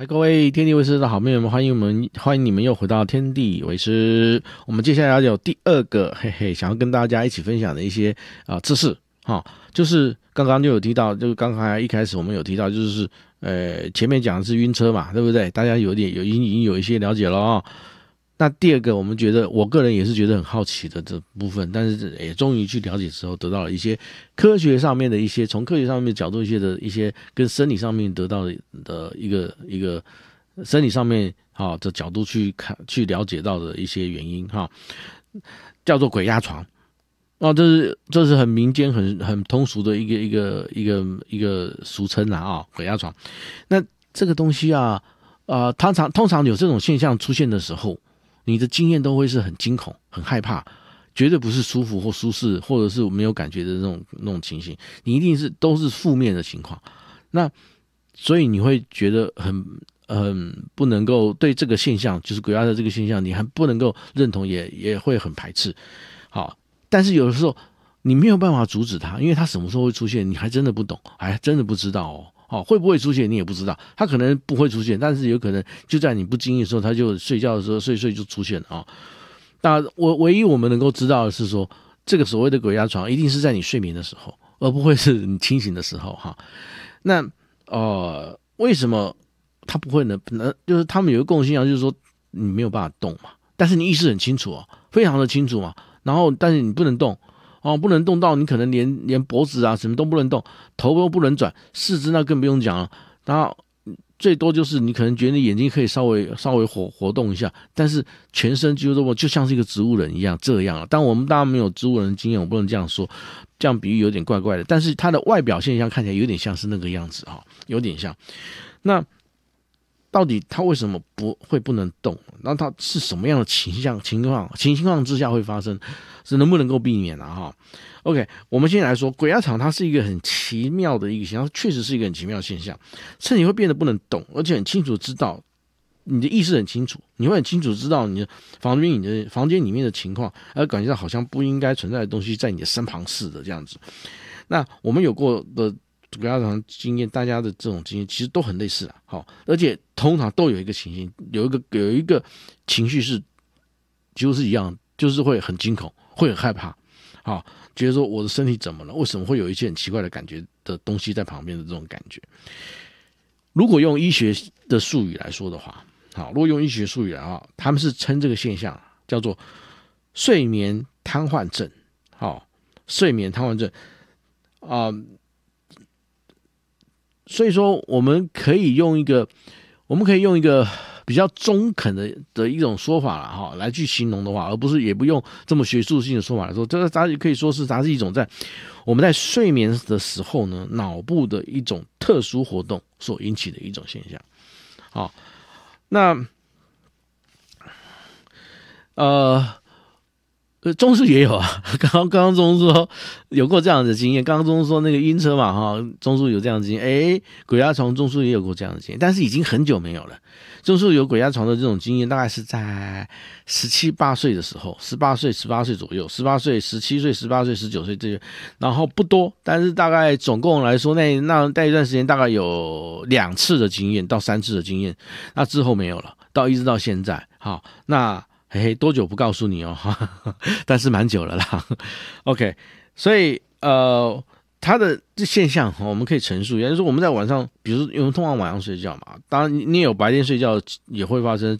嗨，各位天地为师的好朋友们，欢迎你们又回到天地为师。我们接下来有第二个，想要跟大家一起分享的一些知识就是刚刚就有提到，就是刚才一开始我们有提到，就是前面讲的是晕车嘛，对不对？大家已经有一些了解了那第二个，我个人也是觉得很好奇的这部分，但是也终于去了解之后，得到了一些科学上面的一些，从科学上面的角度一些跟生理上面得到的一个生理上面的角度去了解到的一些原因叫做鬼压床这是很民间很通俗的一个俗称鬼压床。那这个东西通常有这种现象出现的时候，你的经验都会是很惊恐、很害怕，绝对不是舒服或舒适，或者是没有感觉的那种情形，你一定都是负面的情况。那所以你会觉得很不能够对这个现象，就是鬼压的这个现象，你还不能够认同，也会很排斥。好，但是有的时候你没有办法阻止它，因为它什么时候会出现，你还真的不懂，还真的不知道会不会出现你也不知道，它可能不会出现，但是有可能就在你不经意的时候，它就睡觉的时候睡就出现了那唯一我们能够知道的是说，这个所谓的鬼压床一定是在你睡眠的时候，而不会是你清醒的时候那为什么它不会呢？就是他们有一个共性就是说你没有办法动嘛，但是你意识很清楚非常的清楚嘛，然后但是你不能动不能动到你可能连脖子什么都不能动，头都不能转，四肢那更不用讲了。然后最多就是你可能觉得你眼睛可以稍微活动一下，但是全身几乎都就像是一个植物人一样这样了。但我们当然没有植物人的经验，我不能这样说，这样比喻有点怪怪的。但是它的外表现象看起来有点像是那个样子有点像。那到底它为什么不能动？那它是什么样的情况之下会发生？是能不能够避免OK， 我们先来说鬼压床，它是一个很奇妙的一个现象，确实是一个很奇妙的现象。身体会变得不能动，而且很清楚知道，你的意识很清楚，你会很清楚知道你的房间里面的情况，而感觉到好像不应该存在的东西在你的身旁似的这样子。那我们有过的鬼压床经验，大家的这种经验其实都很类似而且通常都有一个情形，有一个情绪是几乎是一样，就是会很惊恐，会很害怕觉得说我的身体怎么了？为什么会有一些很奇怪的感觉的东西在旁边的这种感觉？如果用医学的术语来说的话，他们是称这个现象叫做睡眠瘫痪症。睡眠瘫痪症所以说我们可以用一个比较中肯的一种说法来去形容的话，而不是也不用这么学术性的说法来说，这个它可以说是它是一种我们在睡眠的时候呢，脑部的一种特殊活动所引起的一种现象。那中树也有刚刚中树说有过这样的经验，刚刚中树说那个晕车嘛中树有这样的经验，鬼压床中树也有过这样的经验，但是已经很久没有了。中树有鬼压床的这种经验，大概是在17、18岁的时候，18岁、18岁左右，18岁、17岁、18岁、19岁这些，然后不多，但是大概总共来说，那一段时间大概有2次的经验到3次的经验，那之后没有了，一直到现在。那多久不告诉你但是蛮久了啦。OK， 所以它的这现象我们可以陈述一下，就是我们在晚上，比如说因为通常晚上睡觉嘛，当然你有白天睡觉也会发生，